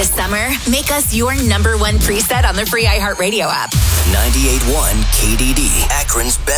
This summer, make us your number one preset on the free iHeartRadio app. 98.1 KDD, Akron's best.